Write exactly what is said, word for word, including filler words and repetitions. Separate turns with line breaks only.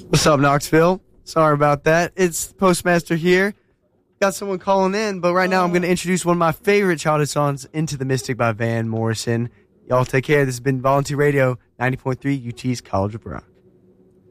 What's up, Knoxville? Sorry about that. It's Postmaster here. Got someone calling in, but right now I'm going to introduce one of my favorite childhood songs, Into the Mystic by Van Morrison. Y'all take care. This has been Volunteer Radio, ninety point three U T's College of Rock.